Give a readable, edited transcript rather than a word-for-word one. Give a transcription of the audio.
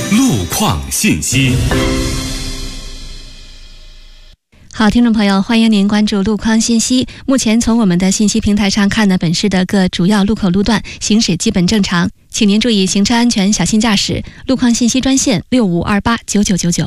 路况信息。 好，听众朋友，欢迎您关注路况信息。目前从我们的信息平台上看呢，本市的各主要路口路段行驶基本正常，请您注意行车安全，小心驾驶。路况信息专线65289999。